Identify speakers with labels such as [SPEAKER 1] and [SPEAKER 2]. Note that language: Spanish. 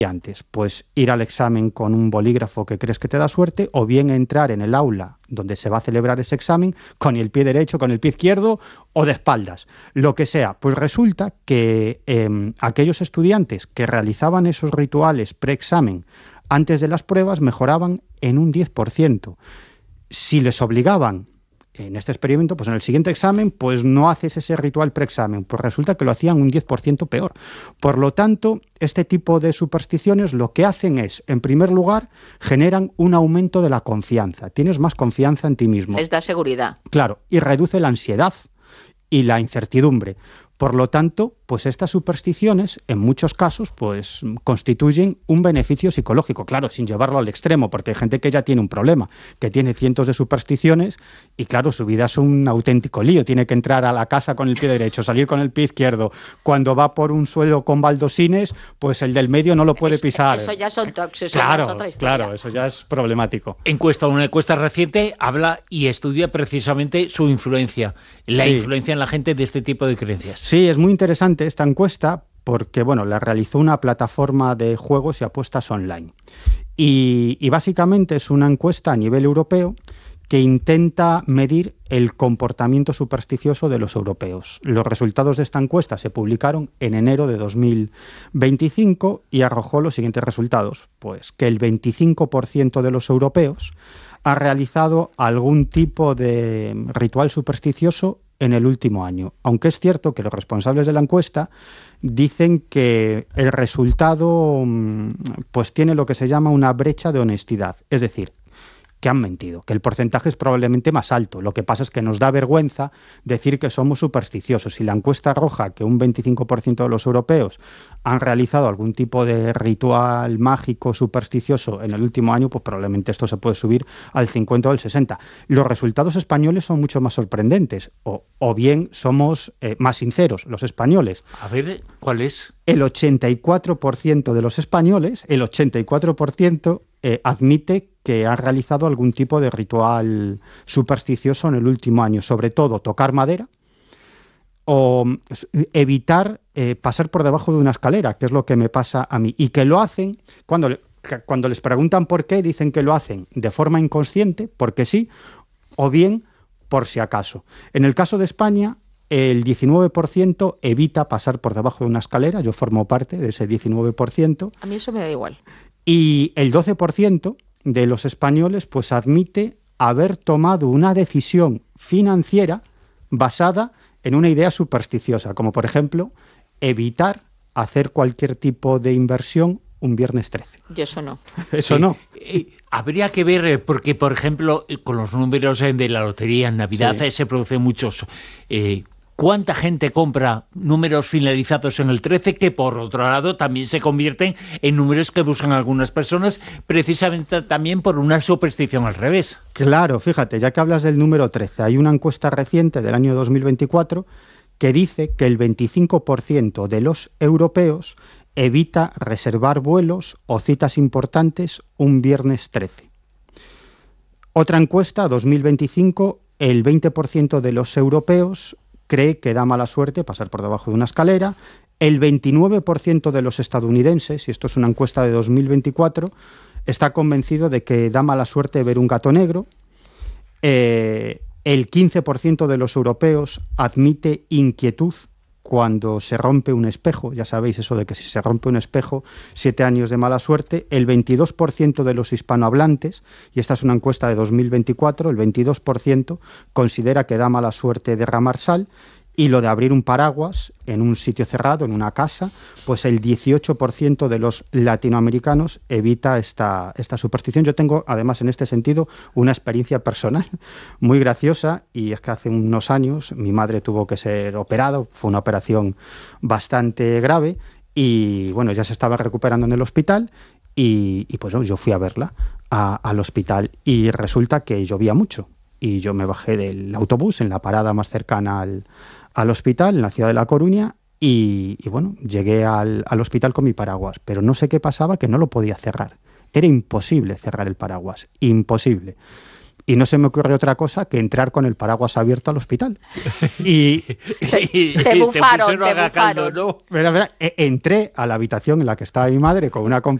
[SPEAKER 1] antes, pues ir al examen con un bolígrafo que crees que te da suerte, o bien entrar en el aula donde se va a celebrar ese examen con el pie derecho, con el pie izquierdo o de espaldas, lo que sea. Pues resulta que aquellos estudiantes que realizaban esos rituales preexamen antes de las pruebas mejoraban en un 10%. Si les obligaban en este experimento, pues en el siguiente examen, pues no haces ese ritual preexamen, pues resulta que lo hacían un 10% peor. Por lo tanto, este tipo de supersticiones lo que hacen es, en primer lugar, generan un aumento de la confianza. Tienes más confianza en ti mismo.
[SPEAKER 2] Les da seguridad.
[SPEAKER 1] Claro, y reduce la ansiedad y la incertidumbre. Por lo tanto, pues estas supersticiones, en muchos casos, pues constituyen un beneficio psicológico, claro, sin llevarlo al extremo, porque hay gente que ya tiene un problema, que tiene cientos de supersticiones y, claro, su vida es un auténtico lío. Tiene que entrar a la casa con el pie derecho, salir con el pie izquierdo. Cuando va por un suelo con baldosines, pues el del medio no lo puede pisar.
[SPEAKER 2] Eso ya son toques,
[SPEAKER 1] claro,
[SPEAKER 2] eso es otra historia.
[SPEAKER 1] Claro, eso ya es problemático.
[SPEAKER 3] Una encuesta reciente habla y estudia precisamente su influencia, la influencia en la gente de este tipo de creencias.
[SPEAKER 1] Sí, es muy interesante esta encuesta porque, bueno, la realizó una plataforma de juegos y apuestas online. Y básicamente es una encuesta a nivel europeo que intenta medir el comportamiento supersticioso de los europeos. Los resultados de esta encuesta se publicaron en enero de 2025 y arrojó los siguientes resultados. Pues que el 25% de los europeos ha realizado algún tipo de ritual supersticioso en el último año. Aunque es cierto que los responsables de la encuesta dicen que el resultado pues tiene lo que se llama una brecha de honestidad. Es decir, que han mentido, que el porcentaje es probablemente más alto. Lo que pasa es que nos da vergüenza decir que somos supersticiosos. Si la encuesta arroja que un 25% de los europeos han realizado algún tipo de ritual mágico supersticioso en el último año, pues probablemente esto se puede subir al 50 o al 60. Los resultados españoles son mucho más sorprendentes, o bien somos más sinceros, los españoles.
[SPEAKER 3] A ver, ¿cuál es?
[SPEAKER 1] El 84% de los españoles, el 84% admite que han realizado algún tipo de ritual supersticioso en el último año, sobre todo tocar madera o evitar pasar por debajo de una escalera, que es lo que me pasa a mí, y que lo hacen cuando les preguntan por qué, dicen que lo hacen de forma inconsciente, porque sí, o bien por si acaso. En el caso de España, el 19% evita pasar por debajo de una escalera, yo formo parte de ese 19%.
[SPEAKER 2] A mí eso me da igual.
[SPEAKER 1] Y el 12% de los españoles pues admite haber tomado una decisión financiera basada en una idea supersticiosa, como por ejemplo evitar hacer cualquier tipo de inversión un viernes 13.
[SPEAKER 2] Y eso no.
[SPEAKER 1] Eso no.
[SPEAKER 3] Habría que ver, porque por ejemplo con los números de la lotería en Navidad se producen muchos... ¿Cuánta gente compra números finalizados en el 13 que, por otro lado, también se convierten en números que buscan algunas personas precisamente también por una superstición al revés?
[SPEAKER 1] Claro, fíjate, ya que hablas del número 13, hay una encuesta reciente del año 2024 que dice que el 25% de los europeos evita reservar vuelos o citas importantes un viernes 13. Otra encuesta, 2025, el 20% de los europeos cree que da mala suerte pasar por debajo de una escalera. El 29% de los estadounidenses, y esto es una encuesta de 2024, está convencido de que da mala suerte ver un gato negro. El 15% de los europeos admite inquietud cuando se rompe un espejo. Ya sabéis eso de que si se rompe un espejo, 7 años de mala suerte. El 22% de los hispanohablantes, y esta es una encuesta de 2024, el 22% considera que da mala suerte derramar sal. Y lo de abrir un paraguas en un sitio cerrado, en una casa, pues el 18% de los latinoamericanos evita esta superstición. Yo tengo, además, en este sentido, una experiencia personal muy graciosa, y es que hace unos años mi madre tuvo que ser operada, fue una operación bastante grave, y bueno, ya se estaba recuperando en el hospital, y pues yo fui a verla al hospital, y resulta que llovía mucho, y yo me bajé del autobús en la parada más cercana al hospital, en la ciudad de La Coruña, y bueno, llegué al hospital con mi paraguas, pero no sé qué pasaba, que no lo podía cerrar. Era imposible cerrar el paraguas, imposible. y no se me ocurre otra cosa que entrar con el paraguas abierto al hospital. Y
[SPEAKER 2] Te bufaron,
[SPEAKER 3] pusieron
[SPEAKER 2] te
[SPEAKER 3] a caldo,
[SPEAKER 2] bufaron.
[SPEAKER 3] ¿no?
[SPEAKER 1] entré a la habitación en la que estaba mi madre con una